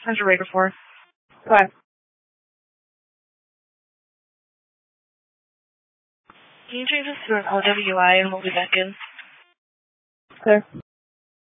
How's your radar for? Okay. Can you change this to an LWI and we'll be back in? Okay.